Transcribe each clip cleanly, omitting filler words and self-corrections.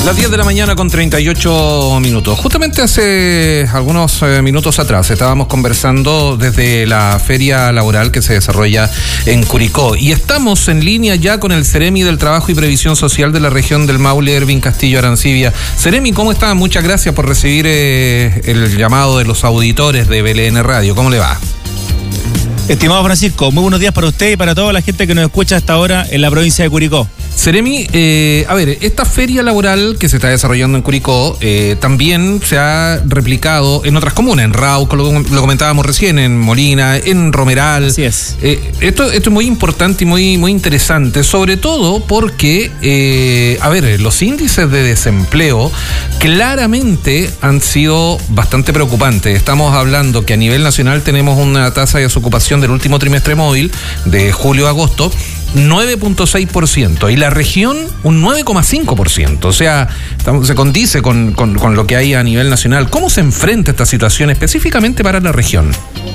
Las 10 de la mañana con 38 minutos. Justamente hace algunos minutos atrás estábamos conversando desde la feria laboral que se desarrolla en Curicó y estamos en línea ya con el Ceremi del Trabajo y Previsión Social de la región del Maule, Ervin Castillo Arancibia. Ceremi, ¿cómo está? Muchas gracias por recibir el llamado de los auditores de BLN Radio. ¿Cómo le va? Estimado Francisco, muy buenos días para usted y para toda la gente que nos escucha hasta ahora en la provincia de Curicó. Ceremi, esta feria laboral que se está desarrollando en Curicó también se ha replicado en otras comunas, en Rauco, lo comentábamos recién, en Molina, en Romeral. Así es. Esto es muy importante y muy interesante, sobre todo porque, los índices de desempleo claramente han sido bastante preocupantes. Estamos hablando que a nivel nacional tenemos una tasa de desocupación del último trimestre móvil, de julio a agosto, 9.6%, y la región un 9.5%, o sea, se condice con lo que hay a nivel nacional. ¿Cómo se enfrenta esta situación específicamente para la región?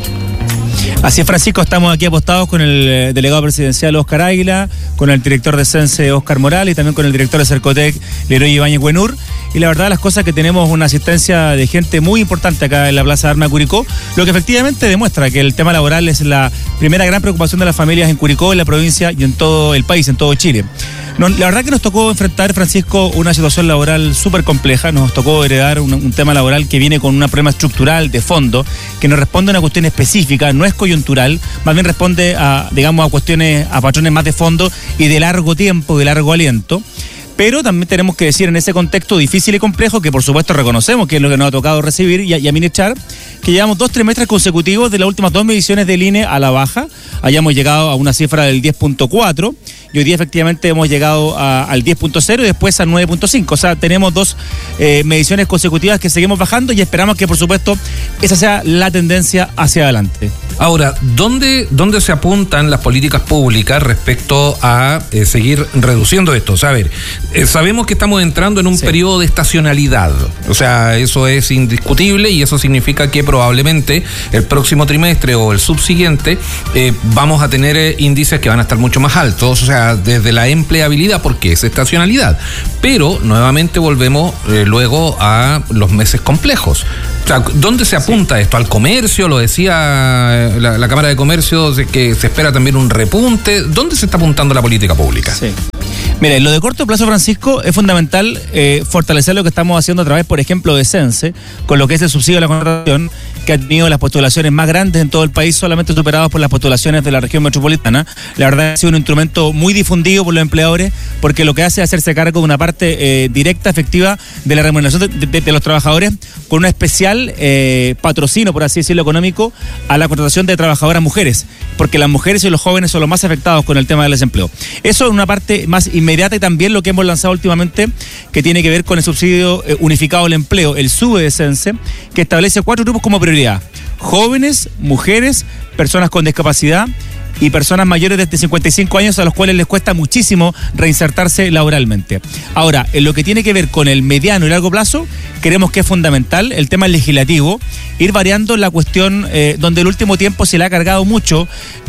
Así es, Francisco, estamos aquí apostados con el delegado presidencial Óscar Águila, con el director de Sense Óscar Morales y también con el director de Cercotec Leroy Ibáñez Buenur. Y la verdad, las cosas que tenemos una asistencia de gente muy importante acá en la Plaza de Armas de Curicó, lo que efectivamente demuestra que el tema laboral es la primera gran preocupación de las familias en Curicó, en la provincia y en todo el país, en todo Chile. La verdad que nos tocó enfrentar, Francisco, una situación laboral súper compleja. Nos tocó heredar un tema laboral que viene con un problema estructural de fondo, que no responde a una cuestión específica, no es coyuntural, más bien responde a cuestiones, a patrones más de fondo y de largo tiempo, de largo aliento. Pero también tenemos que decir en ese contexto difícil y complejo, que por supuesto reconocemos que es lo que nos ha tocado recibir y administrar, que llevamos 2 trimestres consecutivos de las últimas 2 mediciones del INE a la baja. Hayamos llegado a una cifra del 10.4 y hoy día efectivamente hemos llegado al 10.0 y después al 9.5. O sea, tenemos 2 mediciones consecutivas que seguimos bajando y esperamos que por supuesto esa sea la tendencia hacia adelante. Ahora, ¿dónde se apuntan las políticas públicas respecto a seguir reduciendo esto? O sea, a ver, sabemos que estamos entrando en un periodo de estacionalidad, o sea, eso es indiscutible y eso significa que probablemente el próximo trimestre o el subsiguiente vamos a tener índices que van a estar mucho más altos, o sea, desde la empleabilidad, porque es estacionalidad, pero nuevamente volvemos luego a los meses complejos. O sea, ¿dónde se apunta esto? ¿Al comercio? Lo decía la Cámara de Comercio, de que se espera también un repunte. ¿Dónde se está apuntando la política pública? Sí. Mira, en lo de corto plazo, Francisco, es fundamental fortalecer lo que estamos haciendo a través, por ejemplo, de Sense, con lo que es el subsidio a la contratación, que ha tenido las postulaciones más grandes en todo el país, solamente superados por las postulaciones de la región metropolitana. La verdad ha sido un instrumento muy difundido por los empleadores, porque lo que hace es hacerse cargo de una parte directa, efectiva, de la remuneración de los trabajadores, con un especial patrocinio, por así decirlo, económico, a la contratación de trabajadoras mujeres, porque las mujeres y los jóvenes son los más afectados con el tema del desempleo. Eso es una parte más inmediata, y también lo que hemos lanzado últimamente, que tiene que ver con el subsidio unificado al empleo, el SUBE de Sense, que establece 4 grupos como prioridad: jóvenes, mujeres, personas con discapacidad y personas mayores de 55 años a los cuales les cuesta muchísimo reinsertarse laboralmente. Ahora, en lo que tiene que ver con el mediano y largo plazo, creemos que es fundamental el tema legislativo, ir variando la cuestión donde el último tiempo se le ha cargado mucho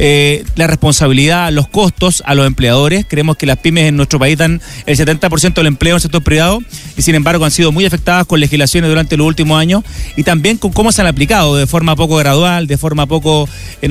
la responsabilidad, los costos a los empleadores. Creemos que las pymes en nuestro país dan el 70% del empleo en el sector privado y sin embargo han sido muy afectadas con legislaciones durante los últimos años y también con cómo se han aplicado de forma poco gradual, de forma poco,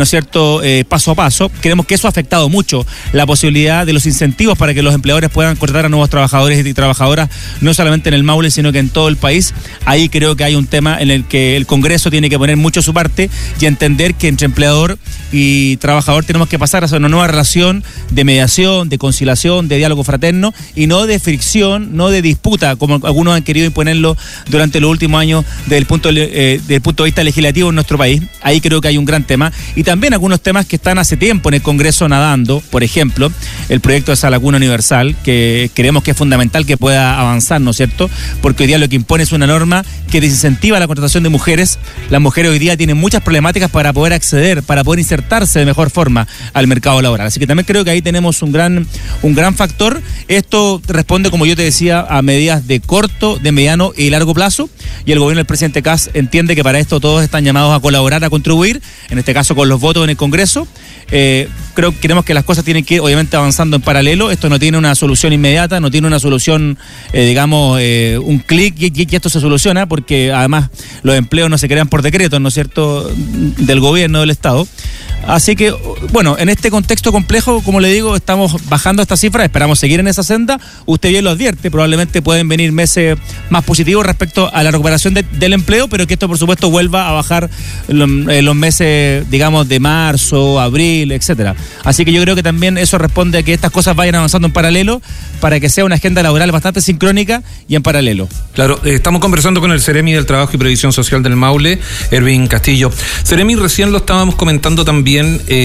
paso a paso. Creemos que eso ha afectado mucho la posibilidad de los incentivos para que los empleadores puedan contratar a nuevos trabajadores y trabajadoras, no solamente en el Maule, sino que en todo el país. Ahí creo que hay un tema en el que el Congreso tiene que poner mucho su parte y entender que entre empleador y trabajador tenemos que pasar a una nueva relación de mediación, de conciliación, de diálogo fraterno y no de fricción, no de disputa, como algunos han querido imponerlo durante los últimos años desde el punto de vista legislativo en nuestro país. Ahí creo que hay un gran tema y también algunos temas que están hace tiempo en el Congreso nadando, por ejemplo, el proyecto de esa laguna universal, que creemos que es fundamental que pueda avanzar, ¿no es cierto? Porque hoy día lo que impone es una norma que desincentiva la contratación de mujeres. Las mujeres hoy día tienen muchas problemáticas para poder acceder, para poder insertarse de mejor forma al mercado laboral. Así que también creo que ahí tenemos un gran factor. Esto responde, como yo te decía, a medidas de corto, de mediano y largo plazo, y el gobierno del presidente Kast entiende que para esto todos están llamados a colaborar, a contribuir, en este caso con los votos en el Congreso, Creemos que las cosas tienen que ir obviamente avanzando en paralelo. Esto no tiene una solución inmediata, no tiene una solución, un clic y esto se soluciona, porque además los empleos no se crean por decreto, ¿no es cierto?, del gobierno, del Estado. Así que, bueno, en este contexto complejo, como le digo, estamos bajando esta cifra, esperamos seguir en esa senda. Usted bien lo advierte, probablemente pueden venir meses más positivos respecto a la recuperación del empleo, pero que esto, por supuesto, vuelva a bajar los meses, digamos, de marzo, abril, etcétera. Así que yo creo que también eso responde a que estas cosas vayan avanzando en paralelo para que sea una agenda laboral bastante sincrónica y en paralelo. Claro, estamos conversando con el Seremi del Trabajo y Previsión Social del Maule, Erwin Castillo. Seremi, recién lo estábamos comentando también.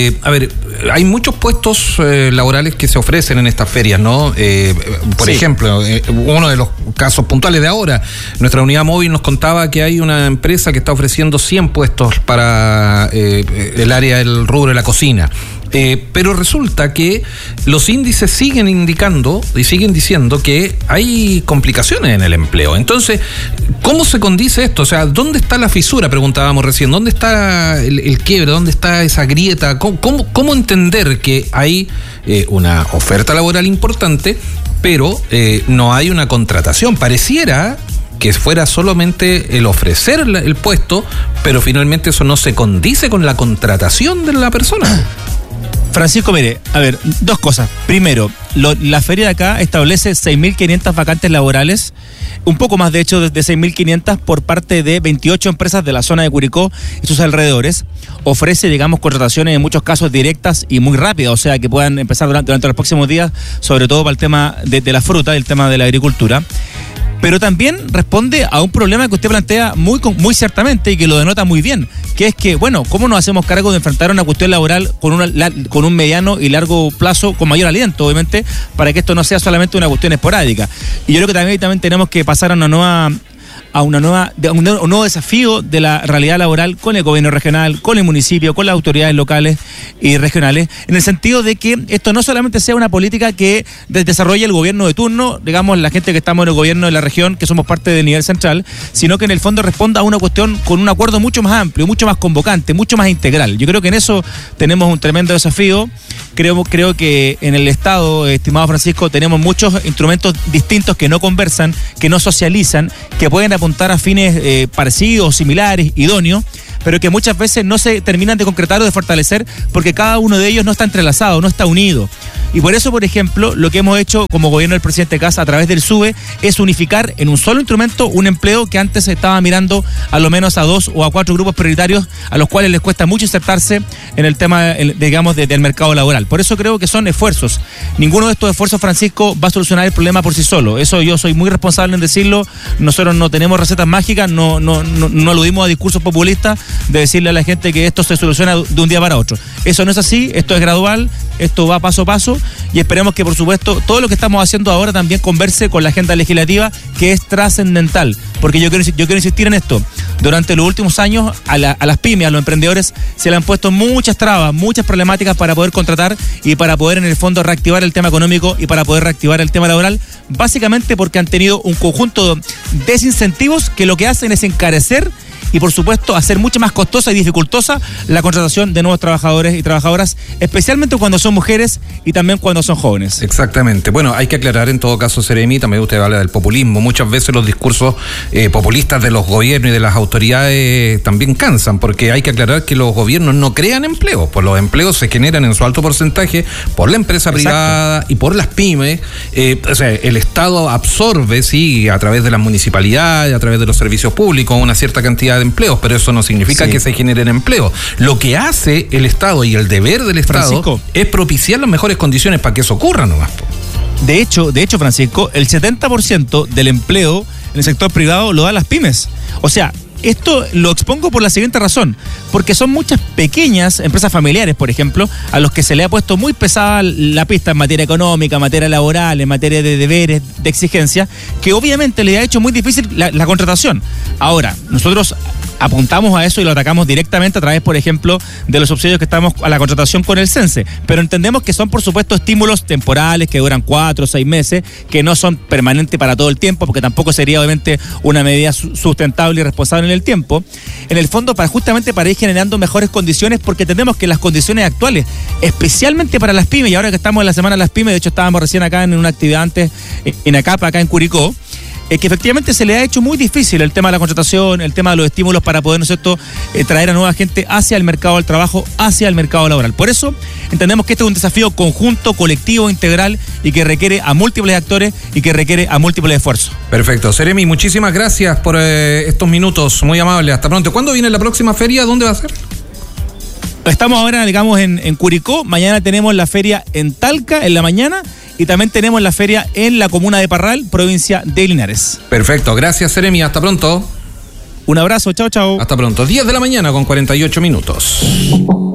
Hay muchos puestos laborales que se ofrecen en estas ferias, ¿no? Por ejemplo, uno de los casos puntuales de ahora, nuestra unidad móvil nos contaba que hay una empresa que está ofreciendo 100 puestos para el área del rubro de la cocina. Pero resulta que los índices siguen indicando y siguen diciendo que hay complicaciones en el empleo. Entonces, ¿cómo se condice esto? O sea, ¿dónde está la fisura? Preguntábamos recién. ¿Dónde está el quiebre? ¿Dónde está esa grieta? ¿Cómo entender que hay una oferta laboral importante, pero no hay una contratación? Pareciera que fuera solamente el ofrecer el puesto, pero finalmente eso no se condice con la contratación de la persona. Francisco, mire, a ver, dos cosas. Primero, la feria de acá establece 6.500 vacantes laborales, un poco más de hecho de 6.500 por parte de 28 empresas de la zona de Curicó y sus alrededores. Ofrece, digamos, contrataciones en muchos casos directas y muy rápidas, o sea, que puedan empezar durante los próximos días, sobre todo para el tema de la fruta, el tema de la agricultura. Pero también responde a un problema que usted plantea muy ciertamente y que lo denota muy bien, que es que, bueno, ¿cómo nos hacemos cargo de enfrentar una cuestión laboral con un mediano y largo plazo con mayor aliento, obviamente, para que esto no sea solamente una cuestión esporádica? Y yo creo que también tenemos que pasar a un nuevo desafío de la realidad laboral con el gobierno regional, con el municipio, con las autoridades locales y regionales, en el sentido de que esto no solamente sea una política que desarrolle el gobierno de turno, digamos, la gente que estamos en el gobierno de la región, que somos parte del nivel central, sino que en el fondo responda a una cuestión con un acuerdo mucho más amplio, mucho más convocante, mucho más integral. Yo creo que en eso tenemos un tremendo desafío. Creo que en el Estado, estimado Francisco, tenemos muchos instrumentos distintos que no conversan, que no socializan, que pueden apuntar a fines parecidos, similares, idóneos, pero que muchas veces no se terminan de concretar o de fortalecer porque cada uno de ellos no está entrelazado, no está unido. Y por eso, por ejemplo, lo que hemos hecho como gobierno del presidente Kast a través del SUBE es unificar en un solo instrumento un empleo que antes se estaba mirando a lo menos a 2 o a 4 grupos prioritarios a los cuales les cuesta mucho insertarse en el tema, digamos, del mercado laboral. Por eso creo que son esfuerzos. Ninguno de estos esfuerzos, Francisco, va a solucionar el problema por sí solo. Eso yo soy muy responsable en decirlo. Nosotros no tenemos recetas mágicas, no aludimos a discursos populistas de decirle a la gente que esto se soluciona de un día para otro. Eso no es así, esto es gradual, esto va paso a paso y esperemos que, por supuesto, todo lo que estamos haciendo ahora también converse con la agenda legislativa, que es trascendental, porque yo quiero insistir en esto. Durante los últimos años a las pymes, a los emprendedores, se le han puesto muchas trabas, muchas problemáticas para poder contratar y para poder en el fondo reactivar el tema económico y para poder reactivar el tema laboral, básicamente porque han tenido un conjunto de desincentivos que lo que hacen es encarecer y, por supuesto, hacer mucho más costosa y dificultosa la contratación de nuevos trabajadores y trabajadoras, especialmente cuando son mujeres y también cuando son jóvenes. Exactamente. Bueno, hay que aclarar en todo caso, Seremi, también usted habla del populismo. Muchas veces los discursos populistas de los gobiernos y de las autoridades también cansan, porque hay que aclarar que los gobiernos no crean empleos, pues los empleos se generan en su alto porcentaje por la empresa privada y por las pymes. O sea, el Estado absorbe, sí, a través de las municipalidades, a través de los servicios públicos, una cierta cantidad de empleos, pero eso no significa que se generen empleos. Lo que hace el Estado y el deber del Estado, Francisco, es propiciar las mejores condiciones para que eso ocurra nomás. De hecho, Francisco, el 70% del empleo en el sector privado lo dan las pymes. O sea, esto lo expongo por la siguiente razón, porque son muchas pequeñas empresas familiares, por ejemplo, a los que se le ha puesto muy pesada la pista en materia económica, en materia laboral, en materia de deberes, de exigencias, que obviamente le ha hecho muy difícil la contratación. Ahora, nosotros apuntamos a eso y lo atacamos directamente a través, por ejemplo, de los subsidios que estamos a la contratación con el CENSE. Pero entendemos que son, por supuesto, estímulos temporales que duran 4 o 6 meses, que no son permanentes para todo el tiempo, porque tampoco sería, obviamente, una medida sustentable y responsable en el tiempo. En el fondo, justamente para ir generando mejores condiciones, porque entendemos que las condiciones actuales, especialmente para las pymes, y ahora que estamos en la semana de las pymes, de hecho estábamos recién acá en una actividad antes en Acapa, acá en Curicó, que efectivamente se le ha hecho muy difícil el tema de la contratación, el tema de los estímulos para poder, ¿no es cierto?, traer a nueva gente hacia el mercado del trabajo, hacia el mercado laboral. Por eso entendemos que este es un desafío conjunto, colectivo, integral y que requiere a múltiples actores y que requiere a múltiples esfuerzos. Perfecto. Seremi, muchísimas gracias por estos minutos, muy amables. Hasta pronto. ¿Cuándo viene la próxima feria? ¿Dónde va a ser? Estamos ahora, digamos, en Curicó. Mañana tenemos la feria en Talca, en la mañana. Y también tenemos la feria en la comuna de Parral, provincia de Linares. Perfecto, gracias Seremi, hasta pronto. Un abrazo, chao, chao. Hasta pronto, 10 de la mañana con 48 minutos.